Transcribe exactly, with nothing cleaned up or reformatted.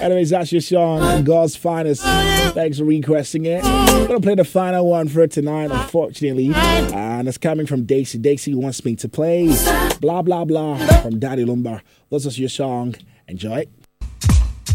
Anyways, that's your song, God's Finest. Thanks for requesting it. I'm going to play the final one for tonight, unfortunately. And it's coming from Daisy. Daisy wants me to play Blah Blah Blah from Daddy Lumbar. This is your song. Enjoy it.